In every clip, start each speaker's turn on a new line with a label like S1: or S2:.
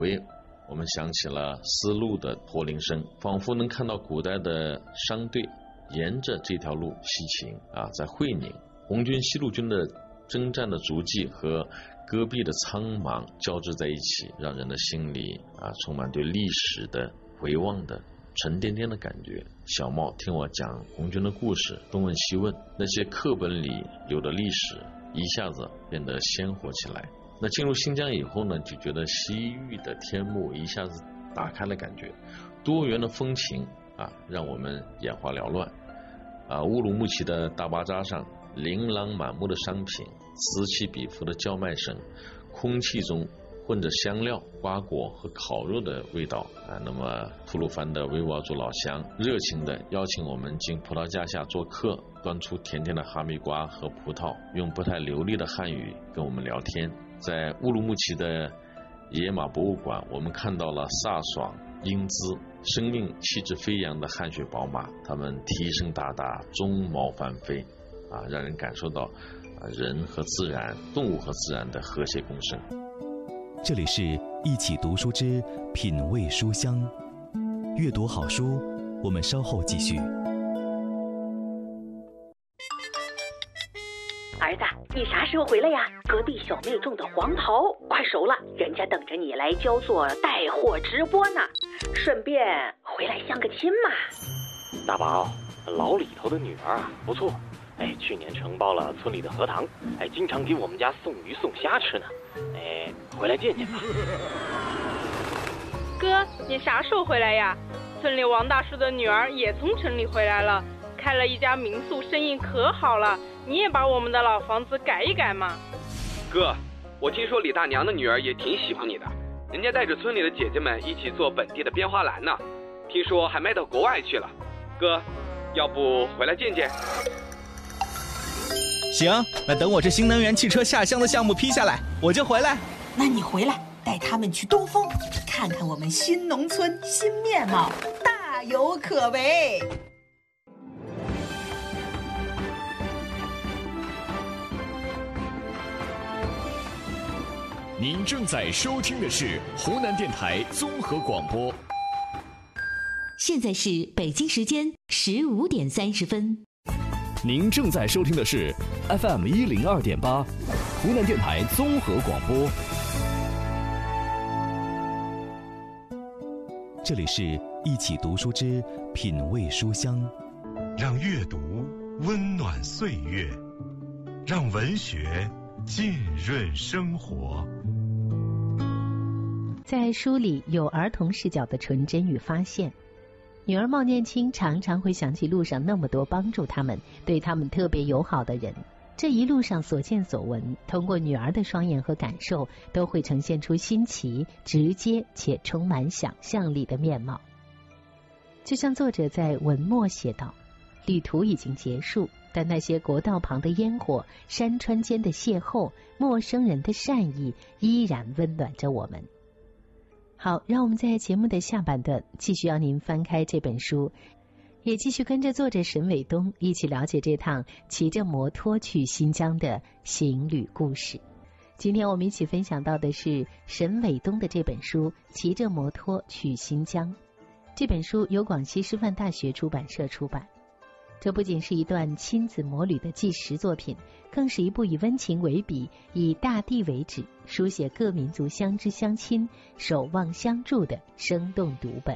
S1: 我们想起了丝路的驼铃声，仿佛能看到古代的商队沿着这条路西行在会宁，红军西路军的征战的足迹和戈壁的苍茫交织在一起，让人的心里充满对历史的回望的沉甸甸的感觉。小茂听我讲红军的故事，东问西问，那些课本里有的历史一下子变得鲜活起来。那进入新疆以后呢，就觉得西域的天幕一下子打开了，感觉多元的风情让我们眼花缭乱乌鲁木齐的大巴扎上琳琅满目的商品，此起彼伏的叫卖声，空气中混着香料、瓜果和烤肉的味道那么吐鲁番的维吾尔族老乡热情地邀请我们进葡萄架下做客，端出甜甜的哈密瓜和葡萄，用不太流利的汉语跟我们聊天。在乌鲁木齐的野马博物馆，我们看到了飒爽、英姿、生命气质飞扬的汗血宝马，它们蹄声大大，鬃毛翻飞让人感受到人和自然、动物和自然的和谐共生。
S2: 这里是一起读书之品味书香，阅读好书，我们稍后继续。
S3: 儿子，你啥时候回来呀？隔壁小妹种的黄桃快熟了，人家等着你来焦作带货直播呢，顺便回来相个亲嘛。
S4: 大宝，老李头的女儿不错，去年承包了村里的荷塘，经常给我们家送鱼送虾吃呢，回来见见吧。
S5: 哥，你啥时候回来呀？村里王大叔的女儿也从城里回来了，开了一家民宿，生意可好了，你也把我们的老房子改一改嘛。
S6: 哥，我听说李大娘的女儿也挺喜欢你的，人家带着村里的姐姐们一起做本地的编花篮呢，听说还卖到国外去了。哥，要不回来见见？
S7: 行，那等我这新能源汽车下乡的项目批下来，我就回来。
S8: 那你回来带他们去东风，看看我们新农村新面貌，大有可为。
S9: 您正在收听的是湖南电台综合广播。
S10: 现在是北京时间15点30分。
S9: 您正在收听的是 FM 102.8，湖南电台综合广播。
S2: 这里是一起读书之品味书香，
S11: 让阅读温暖岁月，让文学浸润生活。
S12: 在书里有儿童视角的纯真与发现。女儿冒念青常常会想起路上那么多帮助他们、对他们特别友好的人，这一路上所见所闻，通过女儿的双眼和感受，都会呈现出新奇、直接且充满想象力的面貌。就像作者在文末写道，旅途已经结束，但那些国道旁的烟火、山川间的邂逅、陌生人的善意，依然温暖着我们。好，让我们在节目的下半段继续让您翻开这本书，也继续跟着作者沈伟东一起了解这趟骑着摩托去新疆的行旅故事。今天我们一起分享到的是沈伟东的这本书《骑着摩托去新疆》。这本书由广西师范大学出版社出版。这不仅是一段亲子摩旅的纪实作品，更是一部以温情为笔，以大地为纸，书写各民族相知相亲、守望相助的生动读本。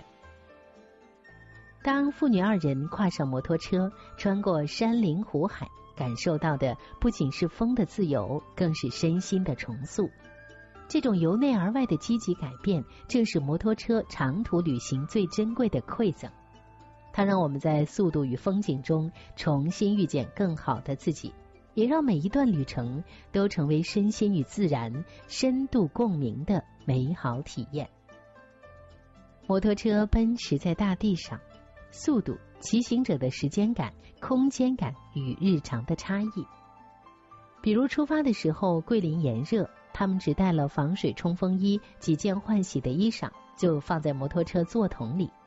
S12: 当父女二人跨上摩托车，穿过山林湖海，感受到的不仅是风的自由，更是身心的重塑。这种由内而外的积极改变，正是摩托车长途旅行最珍贵的馈赠。它让我们在速度与风景中重新遇见更好的自己，也让每一段旅程都成为身心与自然深度共鸣的美好体验。摩托车奔驰在大地上，速度、骑行者的时间感、空间感与日常的差异。比如出发的时候，桂林炎热，他们只带了防水冲锋衣、几件换洗的衣裳，就放在摩托车座筒里。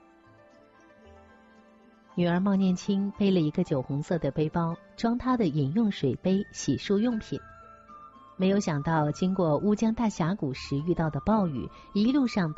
S12: 女儿冒念青背了一个酒红色的背包，装她的饮用水杯、洗漱用品。 没有想到经过乌江大峡谷时遇到的暴雨，一路上